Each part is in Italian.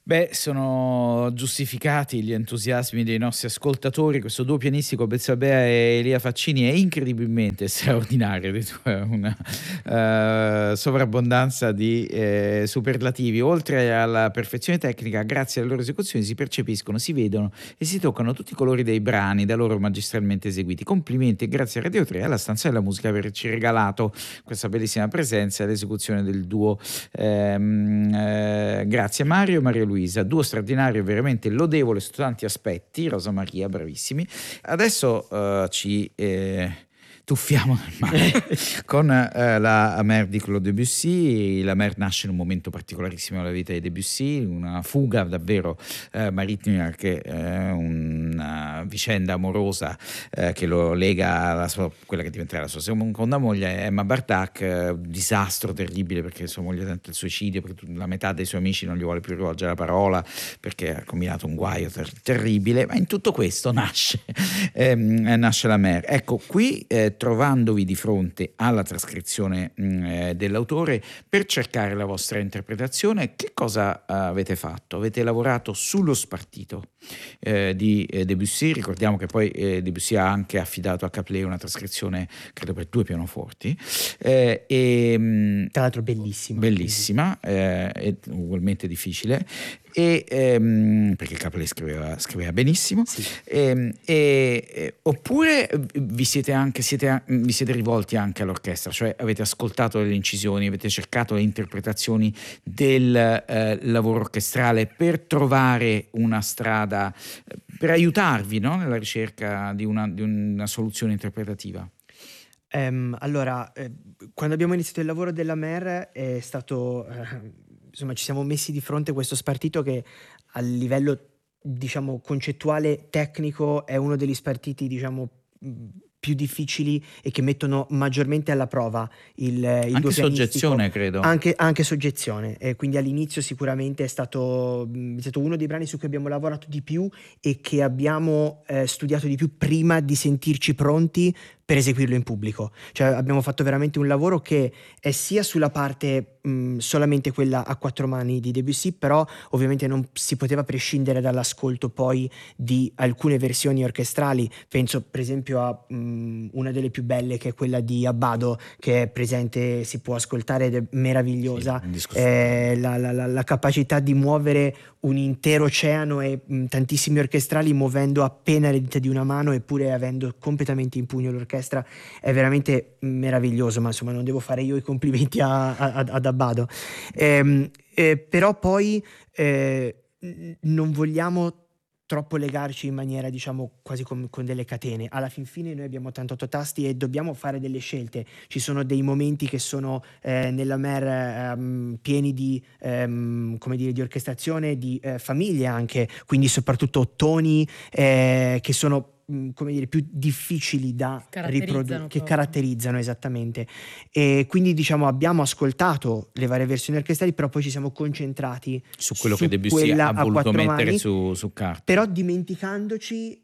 Beh, sono giustificati gli entusiasmi dei nostri ascoltatori. Questo duo pianistico Bezzabea e Elia Faccini è incredibilmente straordinario, una sovrabbondanza di superlativi. Oltre alla perfezione tecnica, grazie alle loro esecuzioni si percepiscono, si vedono e si toccano tutti i colori dei brani da loro magistralmente eseguiti. Complimenti e grazie a Radio 3 alla Stanza della Musica per averci regalato questa bellissima presenza e l'esecuzione del duo. Grazie Mario e Maria Luisa, duo straordinario, veramente lodevole su tanti aspetti. Rosa Maria, bravissimi. Adesso ci tuffiamo nel mare con la Mer di Claude Debussy. La Mer nasce in un momento particolarissimo della vita di Debussy, una fuga davvero marittima, che è una vicenda amorosa che lo lega alla quella che diventerà la sua seconda moglie, Emma Bartak. Disastro terribile, perché sua moglie tenta il suicidio, perché la metà dei suoi amici non gli vuole più rivolgere la parola perché ha combinato un guaio terribile. Ma in tutto questo nasce la Mer. Ecco, qui trovandovi di fronte alla trascrizione dell'autore per cercare la vostra interpretazione, che cosa avete fatto? Avete lavorato sullo spartito di Debussy. Ricordiamo che poi Debussy ha anche affidato a Caplet una trascrizione, credo, per 2 pianoforti, tra l'altro bellissima, e ugualmente difficile, perché Caplet scriveva benissimo. Sì. Oppure vi siete rivolti anche all'orchestra, cioè avete ascoltato le incisioni, avete cercato le interpretazioni del lavoro orchestrale per trovare una strada, per aiutarvi, no? Nella ricerca di una soluzione interpretativa. Allora, quando abbiamo iniziato il lavoro della Mer è stato insomma, ci siamo messi di fronte a questo spartito che a livello, diciamo, concettuale, tecnico, è uno degli spartiti, diciamo, più difficili e che mettono maggiormente alla prova il anche soggezione, credo. Anche soggezione, quindi all'inizio sicuramente è stato uno dei brani su cui abbiamo lavorato di più e che abbiamo studiato di più prima di sentirci pronti per eseguirlo in pubblico. Cioè abbiamo fatto veramente un lavoro che è sia sulla parte solamente quella a 4 mani di Debussy, però ovviamente non si poteva prescindere dall'ascolto poi di alcune versioni orchestrali. Penso per esempio a una delle più belle, che è quella di Abbado, che è presente, si può ascoltare ed è meravigliosa. Sì, la capacità di muovere un intero oceano e tantissimi orchestrali muovendo appena le dita di una mano, eppure avendo completamente in pugno l'orchestra, è veramente meraviglioso. Ma insomma non devo fare io i complimenti ad Abbado, però poi non vogliamo troppo legarci in maniera, diciamo, quasi con delle catene. Alla fin fine noi abbiamo 88 tasti e dobbiamo fare delle scelte. Ci sono dei momenti che sono nella Mer pieni di come dire, di orchestrazione, di famiglie anche, quindi soprattutto toni che sono come dire, più difficili da riprodurre, che caratterizzano esattamente. E quindi, diciamo, abbiamo ascoltato le varie versioni orchestrali, però poi ci siamo concentrati su quello che Debussy ha voluto mettere su carta, però dimenticandoci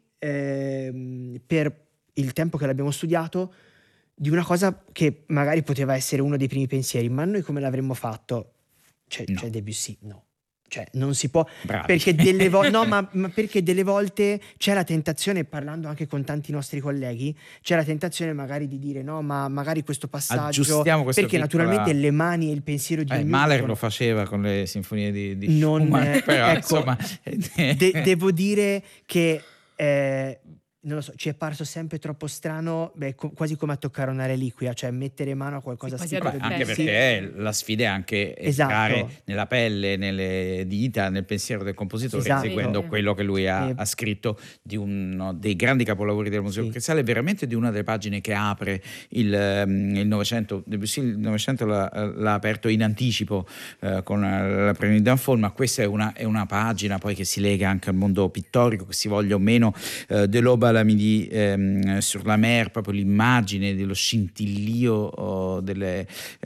per il tempo che l'abbiamo studiato di una cosa che magari poteva essere uno dei primi pensieri: ma noi come l'avremmo fatto? Cioè Debussy no. Cioè non si può. Bravi. Perché delle volte no, ma perché delle volte c'è la tentazione, parlando anche con tanti nostri colleghi, c'è la tentazione magari di dire no, ma magari questo passaggio, perché naturalmente le mani e il pensiero di Mahler lo faceva con le sinfonie di Schumann, però ecco, insomma devo dire che non lo so, ci è parso sempre troppo strano, quasi come a toccare una reliquia, cioè mettere mano a qualcosa anche perché la sfida è anche entrare nella pelle, nelle dita, nel pensiero del compositore, seguendo quello che lui ha scritto, di uno dei grandi capolavori della musica orchestrale, veramente di una delle pagine che apre il Novecento. Debussy il Novecento l'ha aperto in anticipo con la Prélude d'un Fall, ma questa è una pagina poi che si lega anche al mondo pittorico, che si voglia o meno, dell'Aube la midi sur la mer, proprio l'immagine dello scintillio delle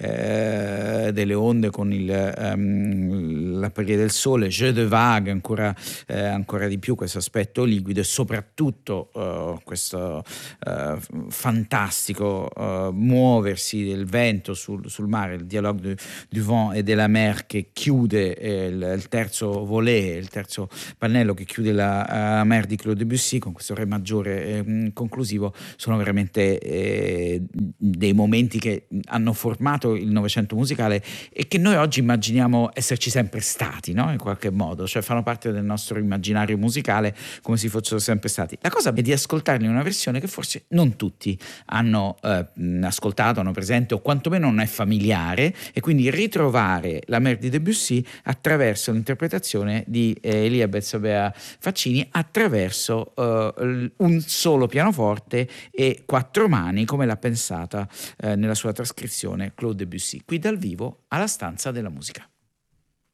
onde con l'apparire del sole, jeu de vague, ancora di più questo aspetto liquido, e soprattutto questo fantastico muoversi del vento sul mare, il dialogue du vent et de la mer che chiude il terzo volet, il terzo pannello che chiude la mer di Claude Debussy con questo re maggiore conclusivo. Sono veramente dei momenti che hanno formato il Novecento musicale e che noi oggi immaginiamo esserci sempre stati, no? In qualche modo, cioè fanno parte del nostro immaginario musicale come se fossero sempre stati. La cosa è di ascoltarli in una versione che forse non tutti hanno ascoltato, hanno presente, o quantomeno non è familiare, e quindi ritrovare la mer di Debussy attraverso l'interpretazione di Elisabeth Sobea Faccini, attraverso un solo pianoforte e 4 mani, come l'ha pensata nella sua trascrizione Claude Debussy, qui dal vivo alla Stanza della Musica.